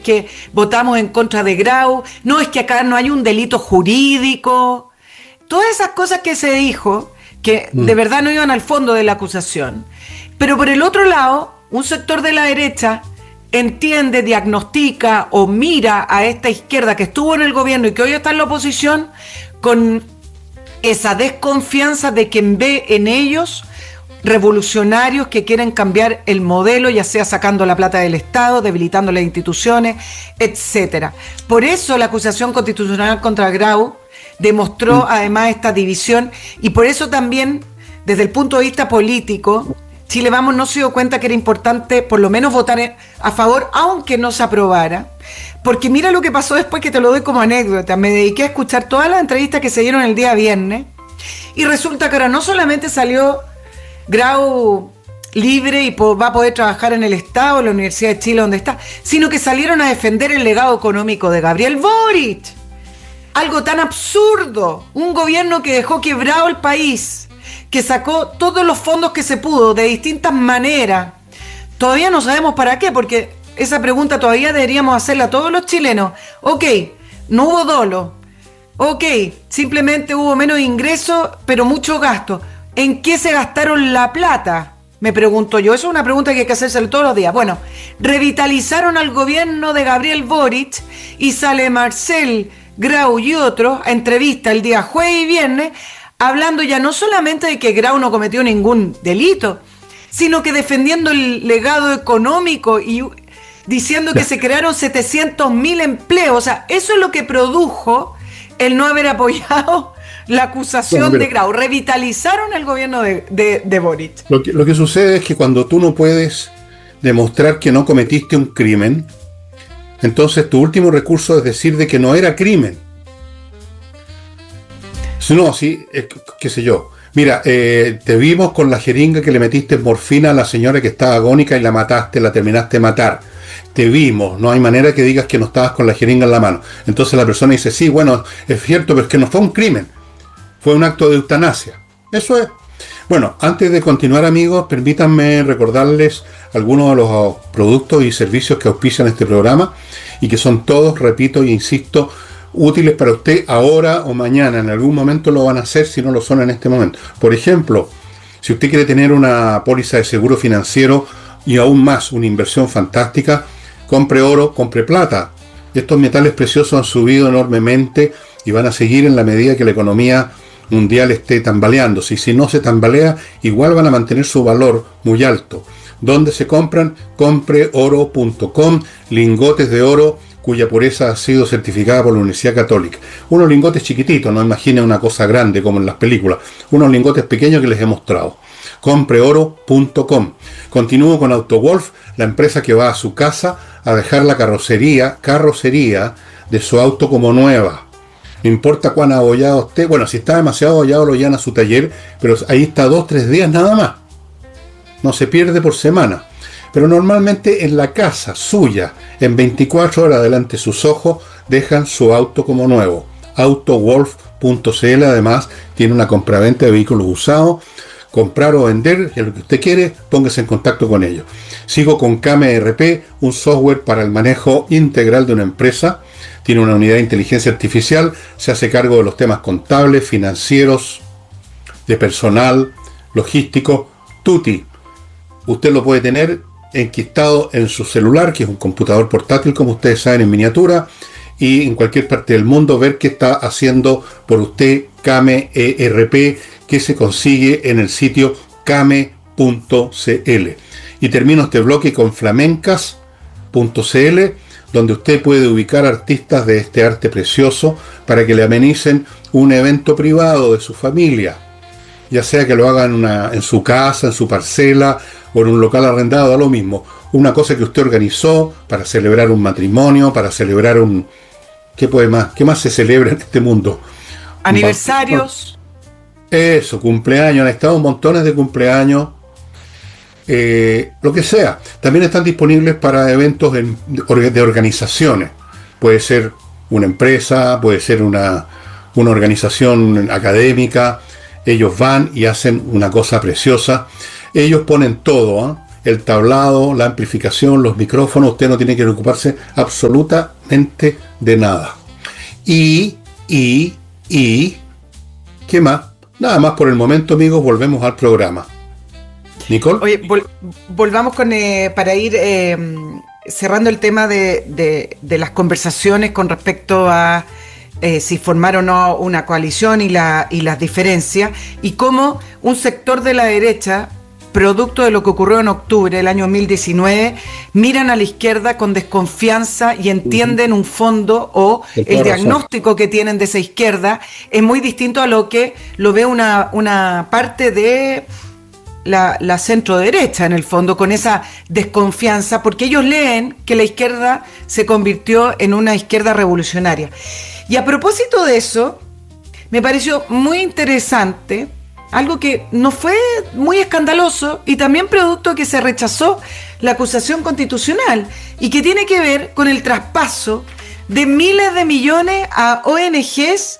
que votamos en contra de Grau, no, es que acá no hay un delito jurídico. Todas esas cosas que se dijo, que de verdad no iban al fondo de la acusación. Pero por el otro lado, un sector de la derecha entiende, diagnostica o mira a esta izquierda que estuvo en el gobierno y que hoy está en la oposición con esa desconfianza de quien ve en ellos revolucionarios que quieren cambiar el modelo, ya sea sacando la plata del Estado, debilitando las instituciones, etcétera. Por eso la acusación constitucional contra Grau demostró además esta división, y por eso también, desde el punto de vista político, Chile Vamos no se dio cuenta que era importante por lo menos votar a favor, aunque no se aprobara. Porque mira lo que pasó después, que te lo doy como anécdota. Me dediqué a escuchar todas las entrevistas que se dieron el día viernes, y resulta que ahora no solamente salió Grau libre y va a poder trabajar en el Estado, en la Universidad de Chile, donde está, sino que salieron a defender el legado económico de Gabriel Boric. Algo tan absurdo. Un gobierno que dejó quebrado el país, que sacó todos los fondos que se pudo de distintas maneras. Todavía no sabemos para qué, porque esa pregunta todavía deberíamos hacerla a todos los chilenos. Ok, no hubo dolo. Ok, simplemente hubo menos ingresos, pero mucho gasto. ¿En qué se gastaron la plata? Me pregunto yo. Eso es una pregunta que hay que hacerse todos los días. Bueno, revitalizaron al gobierno de Gabriel Boric y sale Marcel Grau y otros a entrevista el día jueves y viernes, hablando ya no solamente de que Grau no cometió ningún delito, sino que defendiendo el legado económico y diciendo que se crearon 700.000 empleos. O sea, eso es lo que produjo el no haber apoyado la acusación de Grau. Revitalizaron el gobierno de Boric. Lo que sucede es que cuando tú no puedes demostrar que no cometiste un crimen, entonces tu último recurso es decir de que no era crimen. No, sí, qué sé yo. Mira, te vimos con la jeringa que le metiste morfina a la señora que estaba agónica y la mataste, la terminaste de matar. Te vimos, no hay manera que digas que no estabas con la jeringa en la mano. Entonces la persona dice, sí, bueno, es cierto, pero es que no fue un crimen. Fue un acto de eutanasia. Eso es. Bueno, antes de continuar, amigos, permítanme recordarles algunos de los productos y servicios que auspician este programa y que son todos, repito e insisto, útiles para usted ahora o mañana. En algún momento lo van a hacer si no lo son en este momento. Por ejemplo, si usted quiere tener una póliza de seguro financiero y aún más una inversión fantástica, compre oro, compre plata. Estos metales preciosos han subido enormemente y van a seguir en la medida que la economía mundial esté tambaleándose. Y si no se tambalea, igual van a mantener su valor muy alto. ¿Dónde se compran? Compreoro.com, lingotes de oro cuya pureza ha sido certificada por la Universidad Católica. Unos lingotes chiquititos, no imaginen una cosa grande como en las películas. Unos lingotes pequeños que les he mostrado. Compreoro.com. Continúo con AutoWolf, la empresa que va a su casa a dejar la carrocería de su auto como nueva. No importa cuán abollado esté. Bueno, si está demasiado abollado lo llevan a su taller, pero ahí está 2-3 días nada más. No se pierde por semana. Pero normalmente en la casa suya, en 24 horas delante de sus ojos, dejan su auto como nuevo. AutoWolf.cl además tiene una compraventa de vehículos usados. Comprar o vender, lo que usted quiere, póngase en contacto con ellos. Sigo con KMRP, un software para el manejo integral de una empresa. Tiene una unidad de inteligencia artificial, se hace cargo de los temas contables, financieros, de personal, logístico, tutti. Usted lo puede tener enquistado en su celular, que es un computador portátil, como ustedes saben, en miniatura, y en cualquier parte del mundo ver qué está haciendo por usted KMERP, que se consigue en el sitio kame.cl. Y termino este bloque con flamencas.cl, donde usted puede ubicar artistas de este arte precioso para que le amenicen un evento privado de su familia, ya sea que lo hagan en su casa, en su parcela o en un local arrendado, da lo mismo. Una cosa que usted organizó para celebrar un matrimonio, para celebrar un... ¿Qué más se celebra en este mundo? Aniversarios. Eso, cumpleaños, han estado montones de cumpleaños, lo que sea. También están disponibles para eventos de organizaciones. Puede ser una empresa, puede ser una organización académica. Ellos van y hacen una cosa preciosa. Ellos ponen todo, el tablado, la amplificación, los micrófonos, usted no tiene que preocuparse absolutamente de nada. ¿Qué más? Nada más por el momento, amigos, volvemos al programa. Nicole. Oye, volvamos para ir cerrando el tema de las conversaciones con respecto a si formar o no una coalición y las diferencias, y cómo un sector de la derecha, producto de lo que ocurrió en octubre del año 2019, miran a la izquierda con desconfianza y entienden un fondo o el diagnóstico que tienen de esa izquierda es muy distinto a lo que lo ve una parte de la centro derecha, en el fondo, con esa desconfianza, porque ellos leen que la izquierda se convirtió en una izquierda revolucionaria. Y a propósito de eso, me pareció muy interesante algo que no fue muy escandaloso y también producto que se rechazó la acusación constitucional y que tiene que ver con el traspaso de miles de millones a ONGs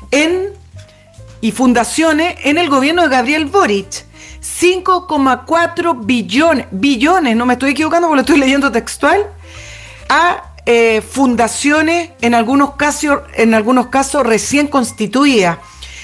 y fundaciones en el gobierno de Gabriel Boric. 5,4 billones, no me estoy equivocando porque lo estoy leyendo textual, a fundaciones en algunos casos recién constituidas.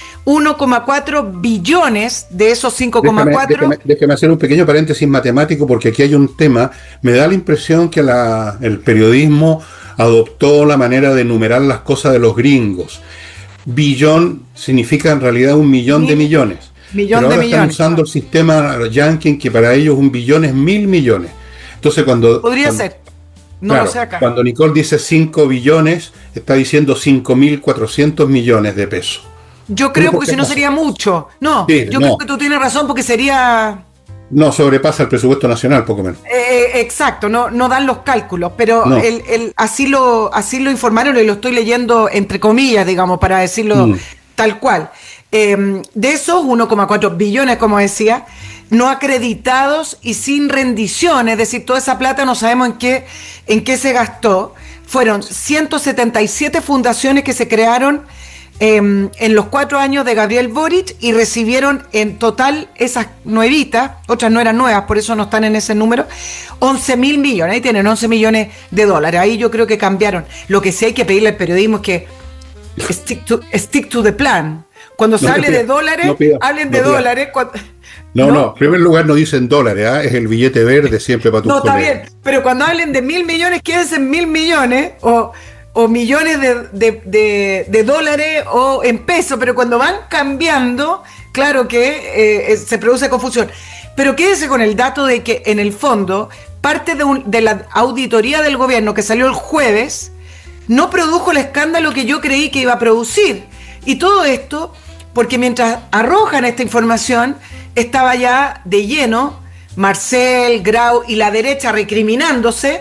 1,4 billones de esos 5,4. Déjeme hacer un pequeño paréntesis matemático, porque aquí hay un tema. Me da la impresión que el periodismo adoptó la manera de enumerar las cosas de los gringos. Billón significa en realidad 1.000.000 de millones. Pero ahora están usando el sistema yankee, que para ellos 1 billón es 1.000 millones. Entonces podría ser. No claro, lo sé acá. Cuando Nicole dice 5 billones, está diciendo 5.400 millones de pesos. Yo creo, porque si no sería mucho. No, sí, creo que tú tienes razón, porque sería... No, sobrepasa el presupuesto nacional, poco menos. Exacto, no dan los cálculos, pero no. Así lo informaron, y lo estoy leyendo entre comillas, digamos, para decirlo tal cual. De esos 1,4 billones, como decía, no acreditados y sin rendición, es decir, toda esa plata no sabemos en qué se gastó. Fueron 177 fundaciones que se crearon en los 4 años de Gabriel Boric y recibieron en total, esas nuevitas, otras no eran nuevas, por eso no están en ese número, 11.000 millones, ahí tienen 11 millones de dólares, ahí yo creo que cambiaron. Lo que sí hay que pedirle al periodismo es que stick to the plan. Cuando se hable de dólares, hablen de dólares. En primer lugar no dicen dólares, es el billete verde siempre para tus colegas. No, está bien, pero cuando hablen de 1.000 millones, quédense en 1.000 millones o millones de dólares o en pesos, pero cuando van cambiando, claro que se produce confusión. Pero quédese con el dato de que, en el fondo, parte de la auditoría del gobierno que salió el jueves no produjo el escándalo que yo creí que iba a producir. Y todo esto porque mientras arrojan esta información, estaba ya de lleno Marcel, Grau y la derecha recriminándose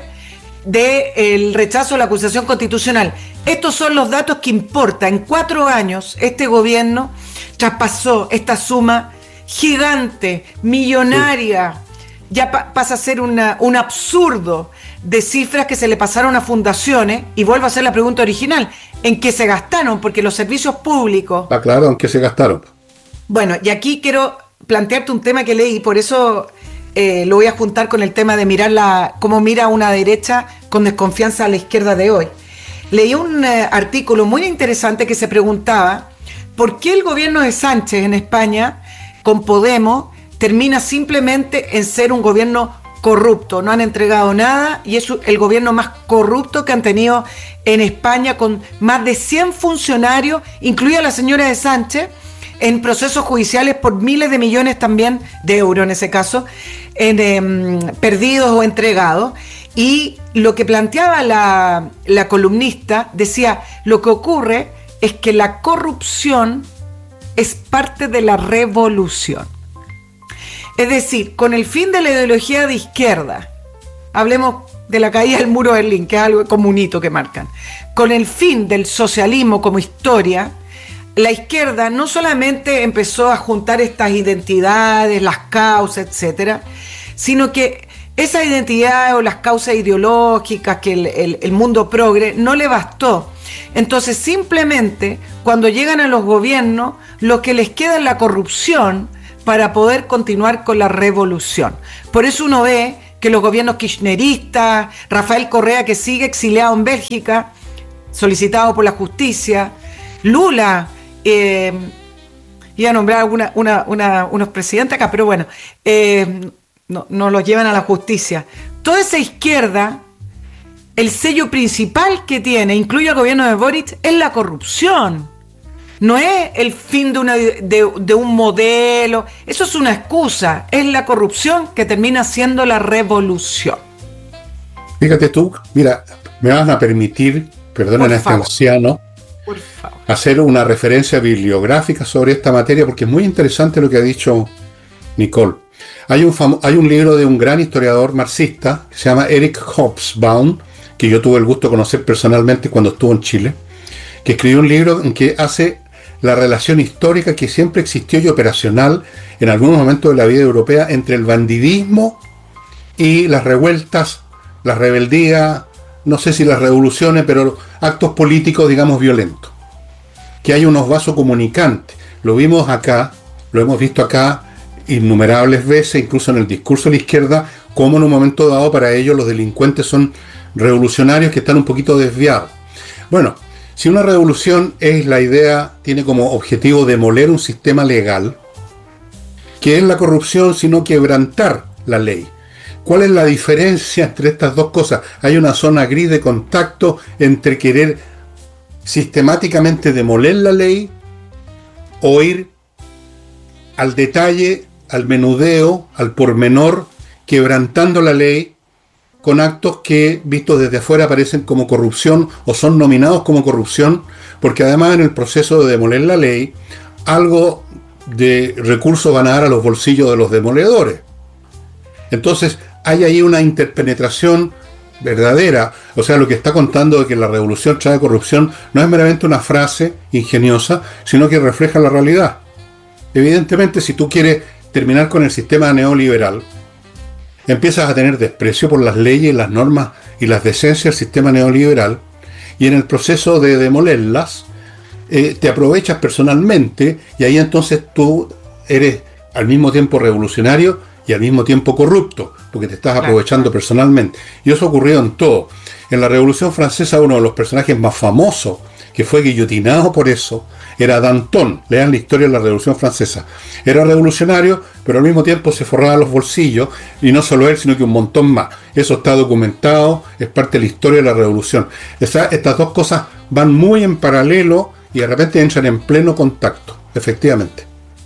del rechazo a la acusación constitucional. Estos son los datos que importan. En 4 años este gobierno traspasó esta suma gigante, millonaria, ya pasa a ser un absurdo de cifras que se le pasaron a fundaciones. Y vuelvo a hacer la pregunta original: ¿en qué se gastaron? Porque los servicios públicos... Está claro en qué se gastaron. Bueno, y aquí quiero plantearte un tema que leí, por eso lo voy a juntar con el tema de mirar cómo mira una derecha con desconfianza a la izquierda de hoy. Leí un artículo muy interesante que se preguntaba por qué el gobierno de Sánchez en España, con Podemos, termina simplemente en ser un gobierno corrupto. No han entregado nada y es el gobierno más corrupto que han tenido en España, con más de 100 funcionarios, incluida la señora de Sánchez, en procesos judiciales por miles de millones también de euros, en ese caso, perdidos o entregados. Y lo que planteaba la columnista decía: lo que ocurre es que la corrupción es parte de la revolución. Es decir, con el fin de la ideología de izquierda, hablemos de la caída del muro de Berlín, que es algo como un hito que marcan, con el fin del socialismo como historia, la izquierda no solamente empezó a juntar estas identidades, las causas, etcétera, sino que esas identidades o las causas ideológicas que el mundo progre no le bastó. Entonces, simplemente, cuando llegan a los gobiernos, lo que les queda es la corrupción para poder continuar con la revolución. Por eso uno ve que los gobiernos kirchneristas, Rafael Correa, que sigue exiliado en Bélgica, solicitado por la justicia, Lula, iba a nombrar unos presidentes acá, pero bueno, no los llevan a la justicia. Toda esa izquierda, el sello principal que tiene, incluye el gobierno de Boric, es la corrupción. No es el fin de un modelo, eso es una excusa, es la corrupción que termina siendo la revolución. Fíjate tú, mira, me vas a permitir, perdonen a este anciano, hacer una referencia bibliográfica sobre esta materia, porque es muy interesante lo que ha dicho Nicole. Hay un libro de un gran historiador marxista que se llama Eric Hobsbawm, que yo tuve el gusto de conocer personalmente cuando estuvo en Chile, que escribió un libro en que hace la relación histórica que siempre existió y operacional en algunos momentos de la vida europea entre el bandidismo y las revueltas, las rebeldías, no sé si las revoluciones, pero actos políticos, digamos, violentos. Que hay unos vasos comunicantes. Lo vimos acá, lo hemos visto acá innumerables veces, incluso en el discurso de la izquierda, como en un momento dado para ellos los delincuentes son revolucionarios que están un poquito desviados. Bueno, si una revolución es la idea, tiene como objetivo demoler un sistema legal, que es la corrupción, sino quebrantar la ley. ¿Cuál es la diferencia entre estas dos cosas? Hay una zona gris de contacto entre querer sistemáticamente demoler la ley o ir al detalle, al menudeo, al pormenor, quebrantando la ley con actos que, vistos desde afuera, parecen como corrupción o son nominados como corrupción, porque además en el proceso de demoler la ley, algo de recursos van a dar a los bolsillos de los demoledores. Entonces, hay ahí una interpenetración verdadera. O sea, lo que está contando de que la revolución trae corrupción no es meramente una frase ingeniosa, sino que refleja la realidad. Evidentemente, si tú quieres terminar con el sistema neoliberal, empiezas a tener desprecio por las leyes, las normas y las decencias del sistema neoliberal, y en el proceso de demolerlas, te aprovechas personalmente, y ahí entonces tú eres al mismo tiempo revolucionario y al mismo tiempo corrupto, porque te estás aprovechando personalmente. Y eso ocurrió en todo. En la Revolución Francesa, uno de los personajes más famosos, que fue guillotinado por eso, era Danton. Lean la historia de la Revolución Francesa. Era revolucionario, pero al mismo tiempo se forraba los bolsillos, y no solo él, sino que un montón más. Eso está documentado, es parte de la historia de la revolución. Estas dos cosas van muy en paralelo y de repente entran en pleno contacto, efectivamente.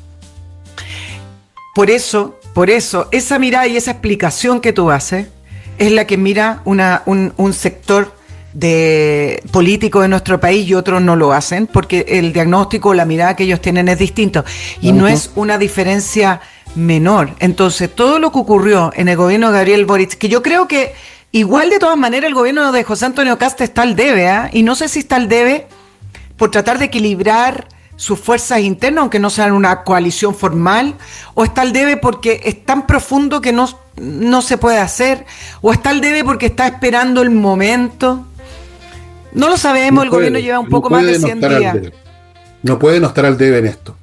Por eso, esa mirada y esa explicación que tú haces es la que mira un sector de político de nuestro país, y otros no lo hacen, porque el diagnóstico o la mirada que ellos tienen es distinto, y no es una diferencia menor. Entonces, todo lo que ocurrió en el gobierno de Gabriel Boric, que yo creo que igual de todas maneras el gobierno de José Antonio Kast está al debe, y no sé si está al debe por tratar de equilibrar sus fuerzas internas, aunque no sean una coalición formal, o está al debe porque es tan profundo que no se puede hacer, o está al debe porque está esperando el momento. No lo sabemos, el gobierno lleva un poco más de 100 días. No puede no estar al debe en esto.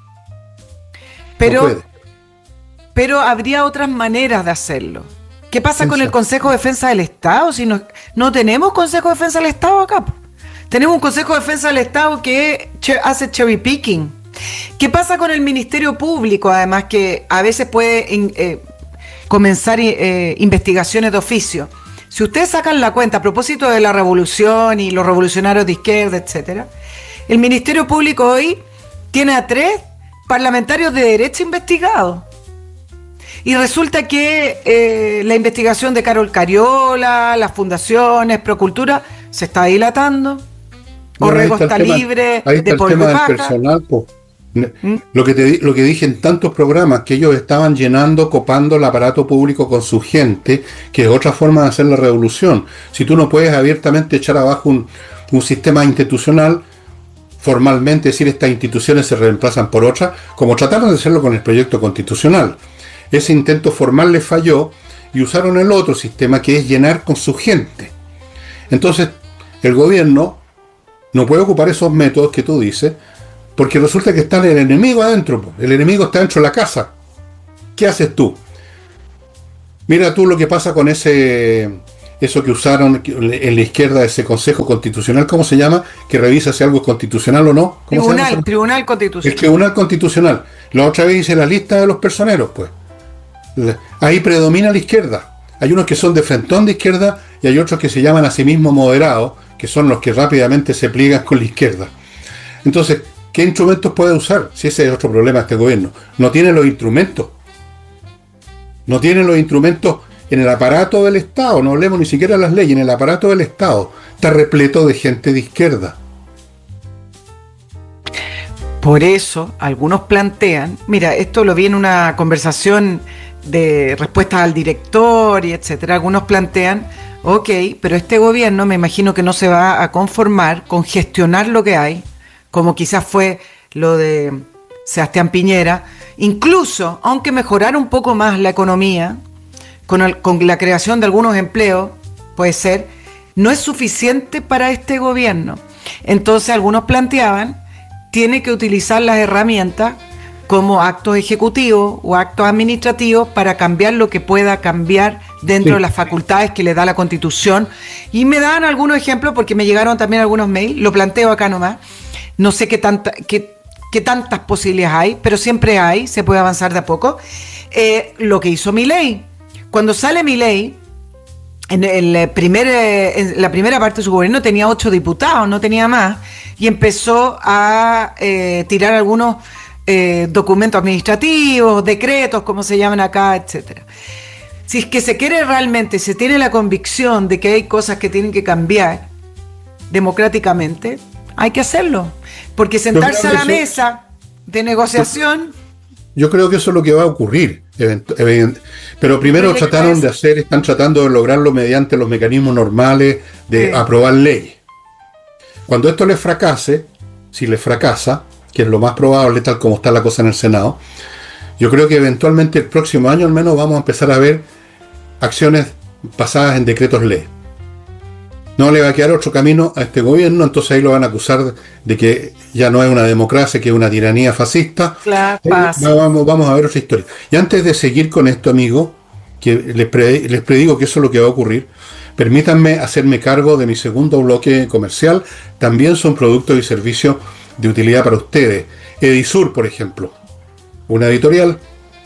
Pero habría otras maneras de hacerlo. ¿Qué pasa con el Consejo de Defensa del Estado? Si no tenemos Consejo de Defensa del Estado acá. Tenemos un Consejo de Defensa del Estado que hace cherry picking. ¿Qué pasa con el Ministerio Público? Además, que a veces puede comenzar investigaciones de oficio. Si ustedes sacan la cuenta a propósito de la revolución y los revolucionarios de izquierda, etcétera, el Ministerio Público hoy tiene a 3 parlamentarios de derecha investigados. Y resulta que la investigación de Carol Cariola, las fundaciones, Procultura, se está dilatando. Orrego está libre. Ahí está el tema del personal, po. Lo que dije en tantos programas, que ellos estaban copando el aparato público con su gente, que es otra forma de hacer la revolución. Si tú no puedes abiertamente echar abajo un sistema institucional, formalmente decir estas instituciones se reemplazan por otras, como trataron de hacerlo con el proyecto constitucional. Ese intento formal les falló y usaron el otro sistema, que es llenar con su gente. Entonces, el gobierno no puede ocupar esos métodos que tú dices, Porque resulta que está el enemigo adentro, po. El enemigo está dentro de la casa. ¿Qué haces tú? Mira tú lo que pasa con eso que usaron en la izquierda, ese Consejo Constitucional, ¿cómo se llama? Que revisa si algo es constitucional o no. Tribunal Constitucional. El Tribunal Constitucional. La otra vez hice la lista de los personeros, pues. Ahí predomina la izquierda. Hay unos que son de frentón de izquierda y hay otros que se llaman a sí mismos moderados, que son los que rápidamente se pliegan con la izquierda. Entonces, ¿qué instrumentos puede usar? Si ese es otro problema de este gobierno. No tiene los instrumentos. No tiene los instrumentos en el aparato del Estado. No hablemos ni siquiera de las leyes. En el aparato del Estado está repleto de gente de izquierda. Por eso, algunos plantean, mira, esto lo vi en una conversación de respuestas al director y etcétera. Algunos plantean, ok, pero este gobierno me imagino que no se va a conformar con gestionar lo que hay, como quizás fue lo de Sebastián Piñera. Incluso, aunque mejorara un poco más la economía, con la creación de algunos empleos, puede ser, no es suficiente para este gobierno. Entonces, algunos planteaban, tiene que utilizar las herramientas como actos ejecutivos o actos administrativos para cambiar lo que pueda cambiar dentro de las facultades que le da la Constitución. Y me dan algunos ejemplos porque me llegaron también algunos mails, lo planteo acá nomás. No sé qué tantas posibilidades hay, pero siempre hay, se puede avanzar de a poco. Lo que hizo Milei. Cuando sale Milei, en la primera parte de su gobierno tenía 8 diputados, no tenía más, y empezó a tirar algunos documentos administrativos, decretos, como se llaman acá, etcétera. Si es que se quiere realmente, se tiene la convicción de que hay cosas que tienen que cambiar democráticamente, hay que hacerlo, porque sentarse a la mesa de negociación... Yo creo que eso es lo que va a ocurrir, pero primero están tratando de lograrlo mediante los mecanismos normales de aprobar leyes. Cuando esto les fracase, si les fracasa, que es lo más probable tal como está la cosa en el Senado, yo creo que eventualmente el próximo año al menos vamos a empezar a ver acciones basadas en decretos ley. No le va a quedar otro camino a este gobierno, entonces ahí lo van a acusar de que ya no es una democracia, que es una tiranía fascista. Claro, vamos a ver otra historia. Y antes de seguir con esto, amigo, que les predigo que eso es lo que va a ocurrir, permítanme hacerme cargo de mi segundo bloque comercial. También son productos y servicios de utilidad para ustedes. Edisur, por ejemplo, una editorial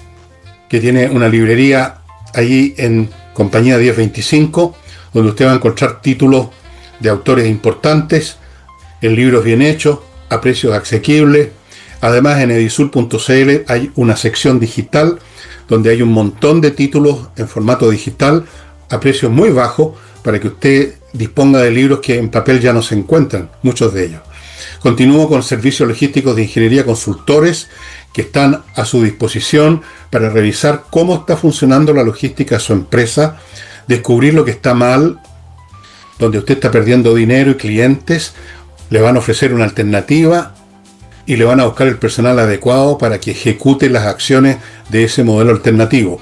que tiene una librería allí en Compañía 1025, donde usted va a encontrar títulos de autores importantes, en libros bien hechos, a precios asequibles. Además, en edisur.cl hay una sección digital donde hay un montón de títulos en formato digital a precios muy bajos para que usted disponga de libros que en papel ya no se encuentran, muchos de ellos. Continúo con servicios logísticos de ingeniería consultores que están a su disposición para revisar cómo está funcionando la logística de su empresa, descubrir lo que está mal, donde usted está perdiendo dinero y clientes. Le van a ofrecer una alternativa y le van a buscar el personal adecuado para que ejecute las acciones de ese modelo alternativo.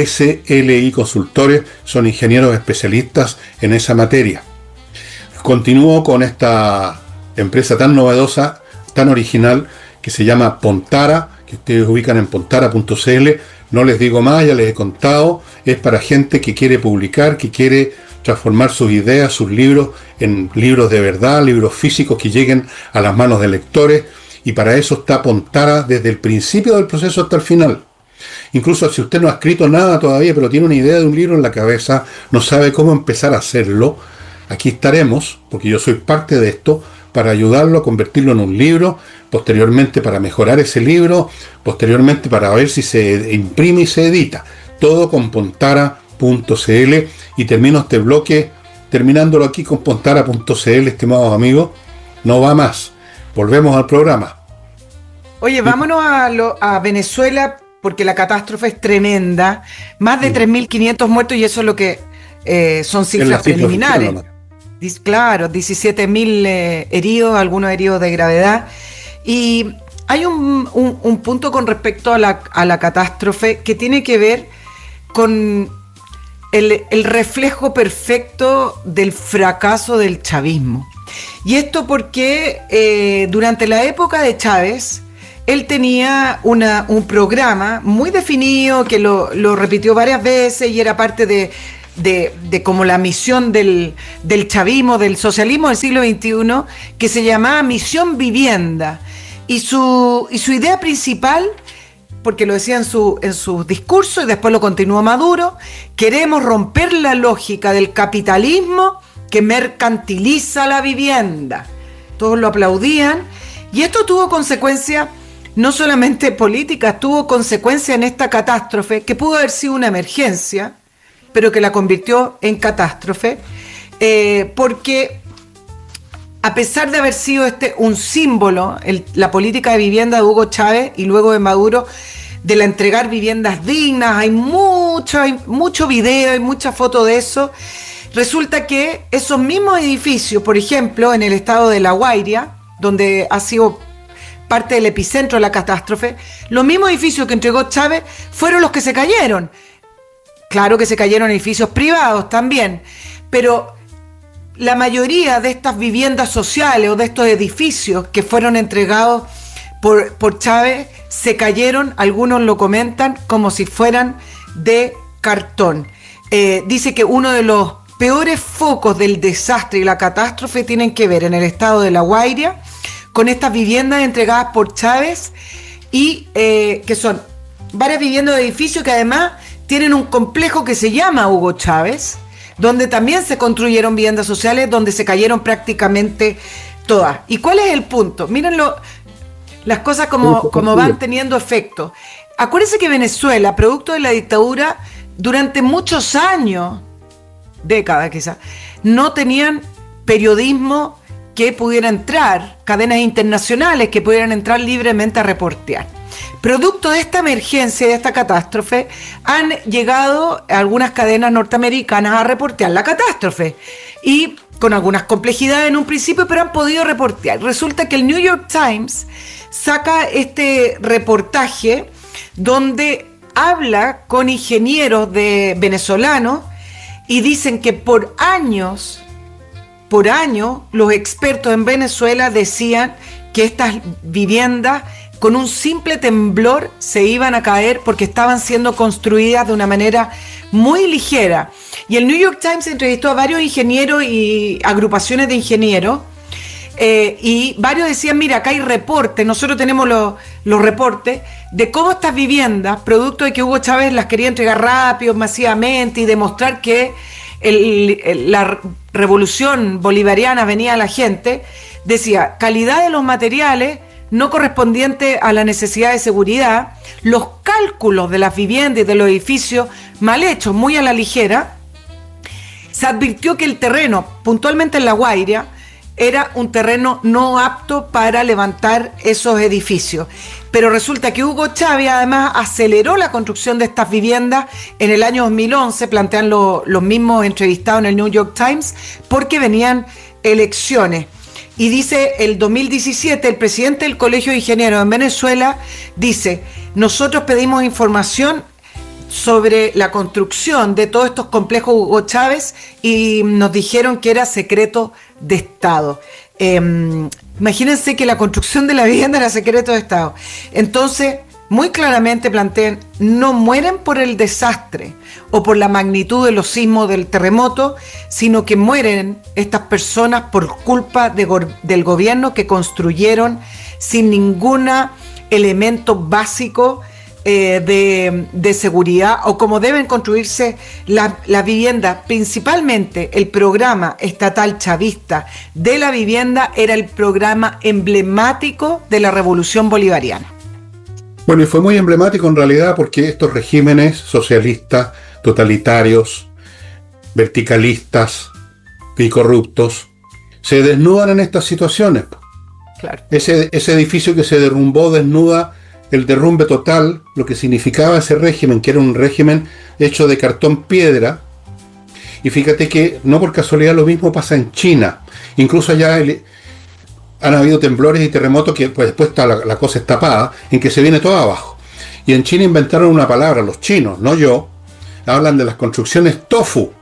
SLI Consultores son ingenieros especialistas en esa materia. Continúo con esta empresa tan novedosa, tan original, que se llama Pontara, que ustedes ubican en pontara.cl. No les digo más, ya les he contado, es para gente que quiere publicar, que quiere transformar sus ideas, sus libros, en libros de verdad, libros físicos que lleguen a las manos de lectores, y para eso está Pontara desde el principio del proceso hasta el final. Incluso si usted no ha escrito nada todavía, pero tiene una idea de un libro en la cabeza, no sabe cómo empezar a hacerlo, aquí estaremos, porque yo soy parte de esto, para ayudarlo a convertirlo en un libro, posteriormente para mejorar ese libro, posteriormente para ver si se imprime y se edita. Todo con pontara.cl. Y termino este bloque terminándolo aquí con pontara.cl, estimados amigos. No va más. Volvemos al programa. Oye, vámonos a Venezuela, porque la catástrofe es tremenda. Más de 3.500 muertos, y eso es lo que son cifras preliminares. Claro, 17.000 heridos, algunos heridos de gravedad. Y hay un punto con respecto a la catástrofe que tiene que ver con el reflejo perfecto del fracaso del chavismo. Y esto porque durante la época de Chávez, él tenía un programa muy definido que lo repitió varias veces y era parte de como la misión del chavismo, del socialismo del siglo XXI, que se llamaba Misión Vivienda. Y su idea principal, porque lo decía en sus discursos y después lo continuó Maduro: queremos romper la lógica del capitalismo que mercantiliza la vivienda. Todos lo aplaudían y esto tuvo consecuencias no solamente políticas, tuvo consecuencias en esta catástrofe que pudo haber sido una emergencia, pero que la convirtió en catástrofe, porque a pesar de haber sido un símbolo, la política de vivienda de Hugo Chávez y luego de Maduro, de la entregar viviendas dignas, hay mucho video, hay mucha foto de eso. Resulta que esos mismos edificios, por ejemplo, en el estado de La Guaira, donde ha sido parte del epicentro de la catástrofe, los mismos edificios que entregó Chávez fueron los que se cayeron. Claro que se cayeron edificios privados también, pero la mayoría de estas viviendas sociales o de estos edificios que fueron entregados por Chávez se cayeron, algunos lo comentan, como si fueran de cartón. Dice que uno de los peores focos del desastre y la catástrofe tienen que ver en el estado de La Guaira con estas viviendas entregadas por Chávez y que son varias viviendas de edificios que además tienen un complejo que se llama Hugo Chávez, donde también se construyeron viviendas sociales, donde se cayeron prácticamente todas. ¿Y cuál es el punto? Mírenlo, las cosas como van teniendo efecto. Acuérdense que Venezuela, producto de la dictadura, durante muchos años, décadas quizás, no tenían periodismo que pudiera entrar, cadenas internacionales que pudieran entrar libremente a reportear. Producto de esta emergencia, de esta catástrofe, han llegado algunas cadenas norteamericanas a reportear la catástrofe y con algunas complejidades en un principio, pero han podido reportear. Resulta que el New York Times saca este reportaje donde habla con ingenieros venezolanos y dicen que por años, los expertos en Venezuela decían que estas viviendas con un simple temblor se iban a caer porque estaban siendo construidas de una manera muy ligera. Y el New York Times entrevistó a varios ingenieros y agrupaciones de ingenieros y varios decían, mira, acá hay reportes, nosotros tenemos los reportes de cómo estas viviendas, producto de que Hugo Chávez las quería entregar rápido, masivamente y demostrar que la revolución bolivariana venía a la gente, decía, calidad de los materiales no correspondiente a la necesidad de seguridad, los cálculos de las viviendas y de los edificios mal hechos, muy a la ligera. Se advirtió que el terreno, puntualmente en La Guaira, era un terreno no apto para levantar esos edificios. Pero resulta que Hugo Chávez además aceleró la construcción de estas viviendas en el año 2011, plantean los mismos entrevistados en el New York Times, porque venían elecciones. Y dice, el 2017, el presidente del Colegio de Ingenieros en Venezuela dice, nosotros pedimos información sobre la construcción de todos estos complejos Hugo Chávez y nos dijeron que era secreto de Estado. Imagínense que la construcción de la vivienda era secreto de Estado. Entonces, muy claramente plantean, no mueren por el desastre o por la magnitud de los sismos del terremoto, sino que mueren estas personas por culpa del gobierno que construyeron sin ningún elemento básico de seguridad o como deben construirse las viviendas. Principalmente el programa estatal chavista de la vivienda era el programa emblemático de la revolución bolivariana. Bueno, y fue muy emblemático en realidad porque estos regímenes socialistas, totalitarios, verticalistas y corruptos se desnudan en estas situaciones. Claro. Ese edificio que se derrumbó desnuda el derrumbe total, lo que significaba ese régimen, que era un régimen hecho de cartón piedra. Y fíjate que no por casualidad lo mismo pasa en China. Incluso allá han habido temblores y terremotos que pues, después está la cosa es tapada, en que se viene todo abajo. Y en China inventaron una palabra, los chinos, no yo, hablan de las construcciones tofu.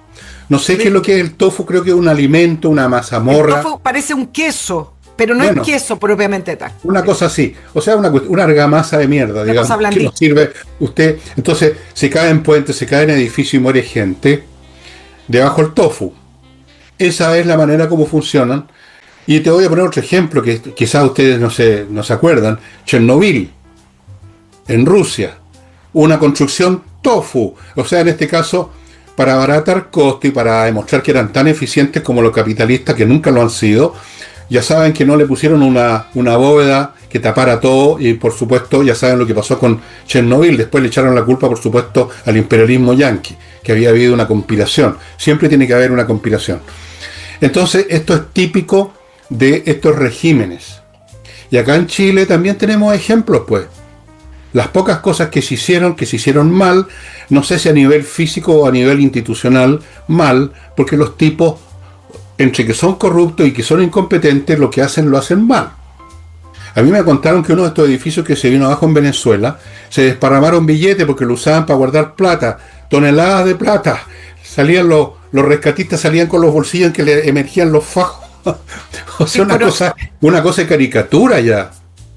No sé qué es lo que es el tofu, creo que es un alimento, una mazamorra. El tofu parece un queso, pero no es queso propiamente tal. Una cosa así, o sea, una argamasa de mierda, una digamos, que no sirve usted. Entonces, se cae en puentes, se cae en edificios y muere gente debajo del tofu. Esa es la manera como funcionan. Y te voy a poner otro ejemplo que quizás ustedes no se acuerdan. Chernobyl, en Rusia. Una construcción tofu. O sea, en este caso, para abaratar costos y para demostrar que eran tan eficientes como los capitalistas, que nunca lo han sido, ya saben que no le pusieron una bóveda que tapara todo, y por supuesto ya saben lo que pasó con Chernobyl. Después le echaron la culpa, por supuesto, al imperialismo yanqui, que había habido una conspiración. Siempre tiene que haber una conspiración. Entonces, esto es típico de estos regímenes. Y acá en Chile también tenemos ejemplos, pues. Las pocas cosas que se hicieron mal, no sé si a nivel físico o a nivel institucional, mal, porque los tipos, entre que son corruptos y que son incompetentes, lo que hacen lo hacen mal. A mí me contaron que uno de estos edificios que se vino abajo en Venezuela, se desparramaron billetes porque lo usaban para guardar plata, toneladas de plata. Salían los rescatistas, salían con los bolsillos en que le emergían los fajos. O sea, una cosa de caricatura ya.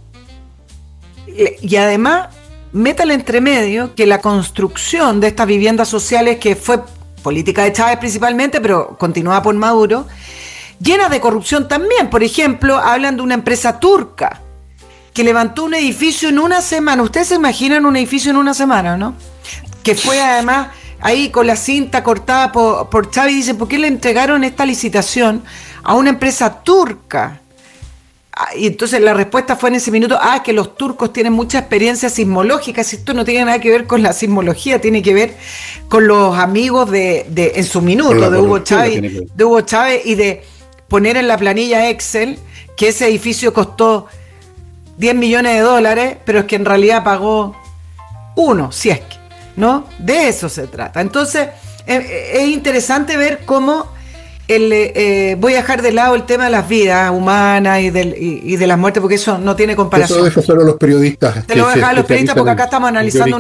Y además, métale entre medio que la construcción de estas viviendas sociales, que fue política de Chávez principalmente, pero continuada por Maduro, llena de corrupción también. Por ejemplo, hablan de una empresa turca que levantó un edificio en una semana. Ustedes se imaginan un edificio en una semana, ¿no? Que fue además ahí con la cinta cortada por Chávez, y dicen, ¿por qué le entregaron esta licitación a una empresa turca? Y entonces la respuesta fue en ese minuto, que los turcos tienen mucha experiencia sismológica. Si esto no tiene nada que ver con la sismología, tiene que ver con los amigos en su minuto de Hugo Chávez, y de poner en la planilla Excel que ese edificio costó $10 millones, pero es que en realidad pagó uno, si es que, ¿no? De eso se trata. Entonces, es interesante ver cómo voy a dejar de lado el tema de las vidas humanas y de las muertes, porque eso no tiene comparación. Eso solo los periodistas. Te lo voy a dejar a los periodistas porque acá estamos analizando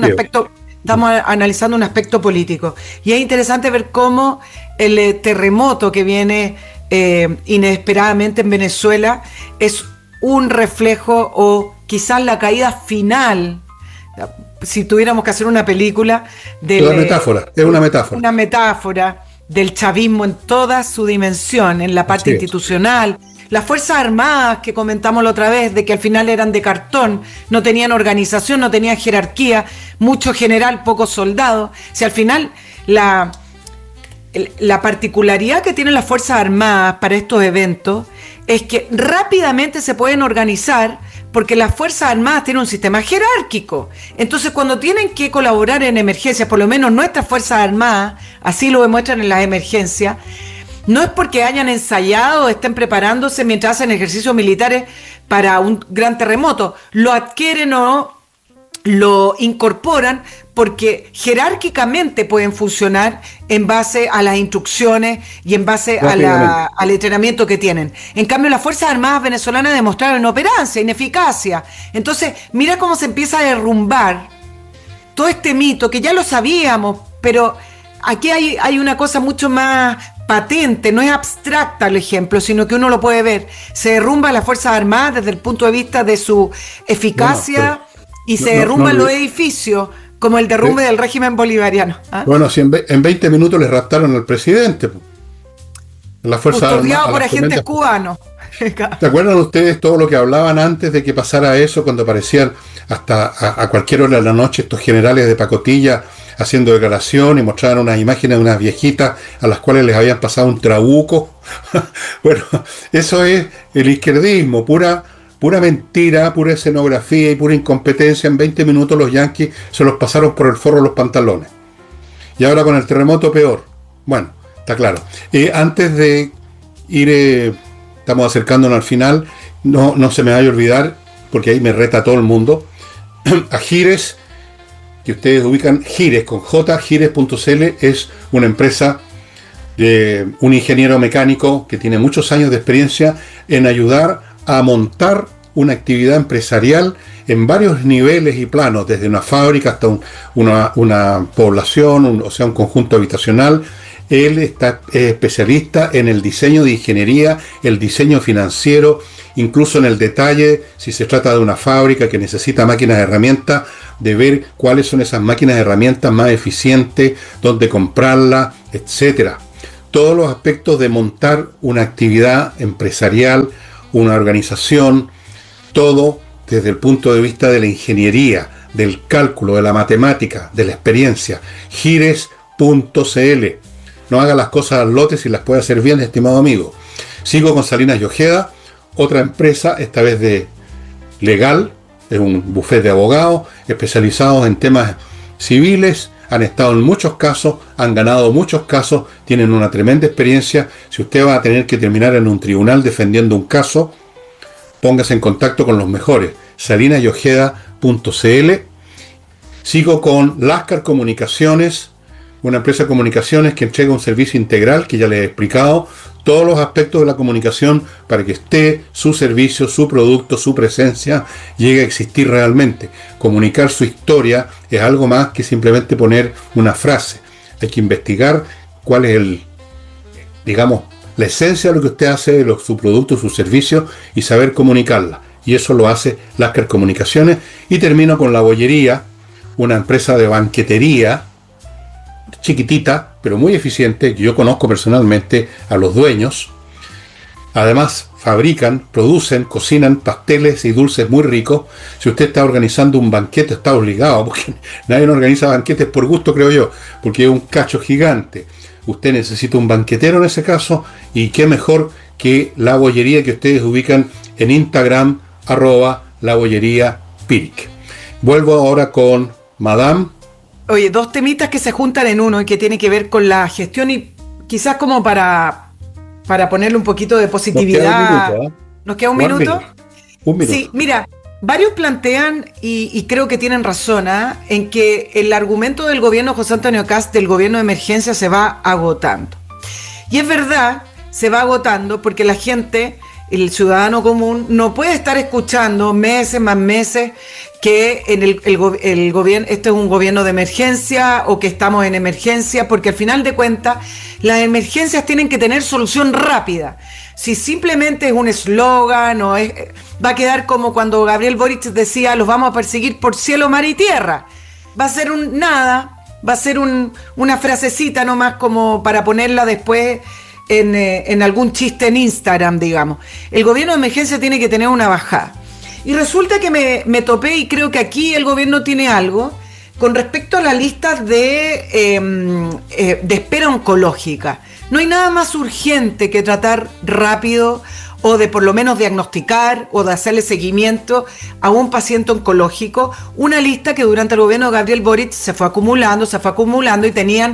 un aspecto político. Y es interesante ver cómo el terremoto que viene inesperadamente en Venezuela es un reflejo, o quizás la caída final, si tuviéramos que hacer una película, es una metáfora del chavismo en toda su dimensión, en la parte institucional. Las Fuerzas Armadas, que comentamos la otra vez, de que al final eran de cartón, no tenían organización, no tenían jerarquía, mucho general, poco soldado. Si al final la particularidad que tienen las Fuerzas Armadas para estos eventos es que rápidamente se pueden organizar, porque las Fuerzas Armadas tienen un sistema jerárquico. Entonces, cuando tienen que colaborar en emergencias, por lo menos nuestras Fuerzas Armadas, así lo demuestran en las emergencias, no es porque hayan ensayado o estén preparándose mientras hacen ejercicios militares para un gran terremoto. Lo adquieren o lo incorporan porque jerárquicamente pueden funcionar en base a las instrucciones y en base al entrenamiento que tienen. En cambio, las Fuerzas Armadas venezolanas demostraron inoperancia, ineficacia. Entonces, mira cómo se empieza a derrumbar todo este mito, que ya lo sabíamos, pero aquí hay una cosa mucho más patente, no es abstracta el ejemplo, sino que uno lo puede ver. Se derrumba las Fuerzas Armadas desde el punto de vista de su eficacia, y se derrumban los edificios, como el derrumbe del régimen bolivariano. Bueno, si en 20 minutos les raptaron al presidente. Las Fuerzas Armadas. Custodiado por agentes cubanos. ¿Se acuerdan ustedes todo lo que hablaban antes de que pasara eso, cuando aparecían hasta a cualquier hora de la noche estos generales de pacotilla haciendo declaración y mostraban unas imágenes de unas viejitas a las cuales les habían pasado un trabuco? Bueno, eso es el izquierdismo, pura mentira, pura escenografía y pura incompetencia. En 20 minutos los yanquis se los pasaron por el forro los pantalones. Y ahora con el terremoto peor. Bueno, está claro. Antes de ir, estamos acercándonos al final, no se me vaya a olvidar, porque ahí me reta todo el mundo, a Gires, que ustedes ubican, Gires con J, Gires.cl, es una empresa de un ingeniero mecánico que tiene muchos años de experiencia en ayudar a montar una actividad empresarial en varios niveles y planos, desde una fábrica hasta una población, o sea, un conjunto habitacional, Él es especialista en el diseño de ingeniería, el diseño financiero, incluso en el detalle, si se trata de una fábrica que necesita máquinas de herramientas, de ver cuáles son esas máquinas de herramientas más eficientes, dónde comprarlas, etcétera. Todos los aspectos de montar una actividad empresarial, una organización, todo desde el punto de vista de la ingeniería, del cálculo, de la matemática, de la experiencia. Gires.cl. No haga las cosas al lote si las puede hacer bien, estimado amigo. Sigo con Salinas y Ojeda, otra empresa, esta vez de legal, es un bufete de abogados especializados en temas civiles, han estado en muchos casos, han ganado muchos casos, tienen una tremenda experiencia. Si usted va a tener que terminar en un tribunal defendiendo un caso, póngase en contacto con los mejores, salinasyojeda.cl. Sigo con Lascar Comunicaciones, una empresa de comunicaciones que entrega un servicio integral que ya les he explicado, todos los aspectos de la comunicación para que usted, su servicio, su producto, su presencia llegue a existir realmente. Comunicar su historia es algo más que simplemente poner una frase. Hay que investigar cuál es la esencia de lo que usted hace, de su producto, su servicio, y saber comunicarla. Y eso lo hace Lascar Comunicaciones. Y termino con La Bollería, una empresa de banquetería chiquitita, pero muy eficiente, que yo conozco personalmente a los dueños. Además, fabrican, producen, cocinan pasteles y dulces muy ricos. Si usted está organizando un banquete, está obligado, porque nadie organiza banquetes por gusto, creo yo, porque es un cacho gigante. Usted necesita un banquetero en ese caso, y qué mejor que La Bollería, que ustedes ubican en Instagram, @labolleriapiric. Vuelvo ahora con Madame. Oye, dos temitas que se juntan en uno y que tiene que ver con la gestión, y quizás como para ponerle un poquito de positividad. ¿Nos queda un minuto? Un minuto. Sí, mira, varios plantean, y creo que tienen razón, en que el argumento del gobierno José Antonio Kast, del gobierno de emergencia, se va agotando. Y es verdad, se va agotando porque la gente, el ciudadano común, no puede estar escuchando meses más meses que en el gobierno, este es un gobierno de emergencia o que estamos en emergencia, porque al final de cuentas las emergencias tienen que tener solución rápida. Si simplemente es un eslogan o va a quedar como cuando Gabriel Boric decía los vamos a perseguir por cielo, mar y tierra. Va a ser va a ser una frasecita nomás como para ponerla después en algún chiste en Instagram, digamos. El gobierno de emergencia tiene que tener una bajada. Y resulta que me topé, y creo que aquí el gobierno tiene algo, con respecto a las listas de espera oncológica. No hay nada más urgente que tratar rápido o de por lo menos diagnosticar o de hacerle seguimiento a un paciente oncológico. Una lista que durante el gobierno de Gabriel Boric se fue acumulando y tenían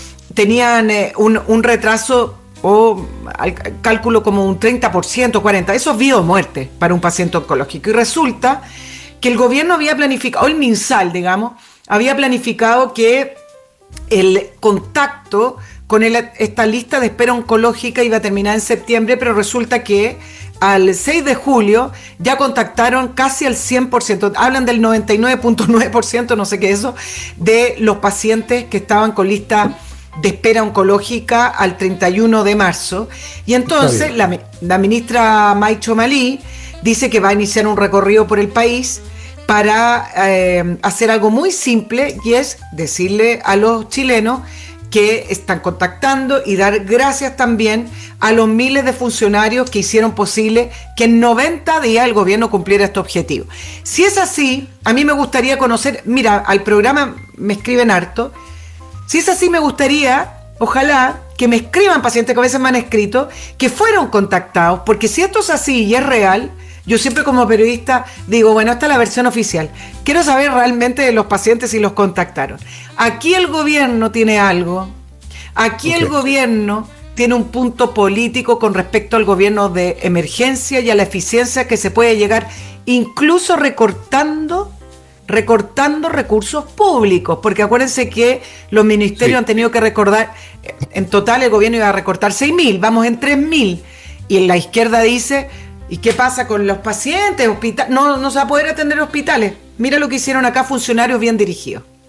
un retraso o al cálculo como un 30%, 40%, eso es vida o muerte para un paciente oncológico. Y resulta que el gobierno había planificado, o el MinSal, digamos, había planificado que el contacto con esta lista de espera oncológica iba a terminar en septiembre, pero resulta que al 6 de julio ya contactaron casi al 100%, hablan del 99.9%, no sé qué es eso, de los pacientes que estaban con lista de espera oncológica al 31 de marzo. Y entonces la ministra Maicho Malí dice que va a iniciar un recorrido por el país para hacer algo muy simple, y es decirle a los chilenos que están contactando y dar gracias también a los miles de funcionarios que hicieron posible que en 90 días el gobierno cumpliera este objetivo. Si es así, a mí me gustaría conocer, mira, al programa me escriben harto. Si es así, me gustaría, ojalá, que me escriban pacientes que a veces me han escrito, que fueron contactados, porque si esto es así y es real, yo siempre como periodista digo, bueno, esta es la versión oficial. Quiero saber realmente de los pacientes si los contactaron. Aquí el gobierno tiene algo, el gobierno tiene un punto político con respecto al gobierno de emergencia y a la eficiencia que se puede llegar, incluso recortando recursos públicos, porque acuérdense que los ministerios han tenido que recortar, en total el gobierno iba a recortar 6.000, vamos en 3.000, y en la izquierda dice, ¿y qué pasa con los pacientes? No se va a poder atender hospitales. Mira lo que hicieron acá funcionarios bien dirigidos.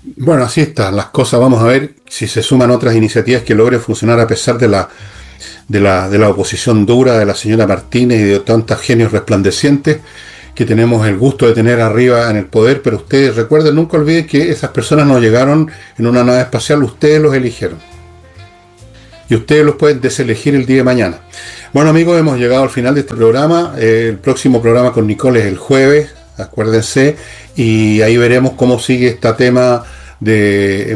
Bueno, así están las cosas. Vamos a ver si se suman otras iniciativas que logren funcionar a pesar de la oposición dura de la señora Martínez y de tantos genios resplandecientes que tenemos el gusto de tener arriba en el poder. Pero ustedes recuerden, nunca olviden que esas personas no llegaron en una nave espacial, ustedes los eligieron. Y ustedes los pueden deselegir el día de mañana. Bueno, amigos, hemos llegado al final de este programa. El próximo programa con Nicole es el jueves, acuérdense, y ahí veremos cómo sigue este tema de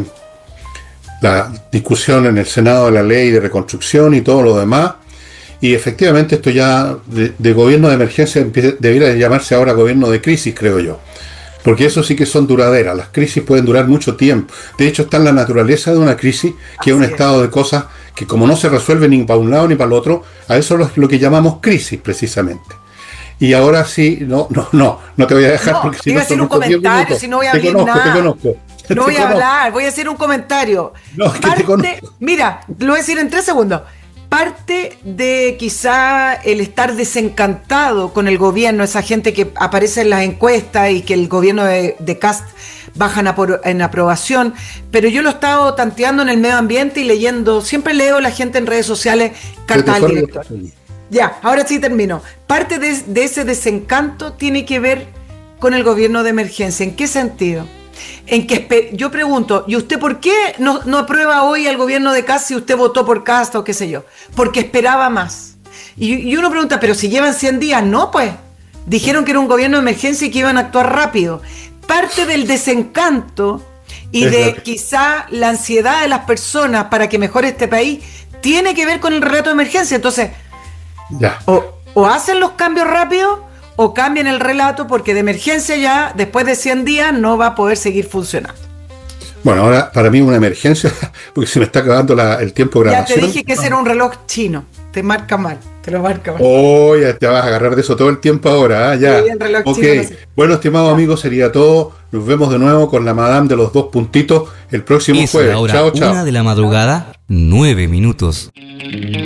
la discusión en el Senado de la ley de reconstrucción y todo lo demás. Y efectivamente esto ya de gobierno de emergencia debiera llamarse ahora gobierno de crisis, creo yo. Porque eso sí que son duraderas. Las crisis pueden durar mucho tiempo. De hecho, está en la naturaleza de una crisis, que es un estado de cosas que como no se resuelve ni para un lado ni para el otro, a eso es lo que llamamos crisis, precisamente. Y ahora sí, no te voy a dejar porque si no... Iba a hacer un comentario, si no voy a hablar nada. Te conozco. No voy a hablar, voy a hacer un comentario. No, es que te conozco. Mira, lo voy a decir en 3 segundos. Parte de quizá el estar desencantado con el gobierno, esa gente que aparece en las encuestas y que el gobierno de Kast bajan en aprobación, pero yo lo he estado tanteando en el medio ambiente y leyendo, siempre leo a la gente en redes sociales cartas al director. Ya, ahora sí termino. Parte de ese desencanto tiene que ver con el gobierno de emergencia. ¿En qué sentido? En que yo pregunto, ¿y usted por qué no aprueba hoy al gobierno de Kast si usted votó por Kast o qué sé yo? Porque esperaba más. Y uno pregunta, pero si llevan 100 días, no, pues. Dijeron que era un gobierno de emergencia y que iban a actuar rápido. Parte del desencanto y de quizá la ansiedad de las personas para que mejore este país tiene que ver con el relato de emergencia. Entonces, ya. O hacen los cambios rápidos o cambian el relato, porque de emergencia ya, después de 100 días, no va a poder seguir funcionando. Bueno, ahora para mí una emergencia, porque se me está acabando el tiempo de grabación. Ya te dije que ese era un reloj chino, te marca mal, te lo marca mal. Oh, ya te vas a agarrar de eso todo el tiempo ahora, ya. Sí, el reloj chino, no sé. Bueno, estimados amigos, sería todo. Nos vemos de nuevo con la Madame de los 2 puntitos el próximo jueves. Chao, chao. 1 de la madrugada, 9 minutos.